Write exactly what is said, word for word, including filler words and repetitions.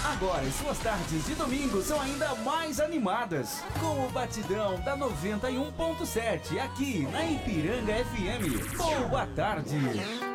Agora as suas tardes de domingo são ainda mais animadas com o batidão da noventa e um ponto sete aqui na Ipiranga F M. Boa tarde.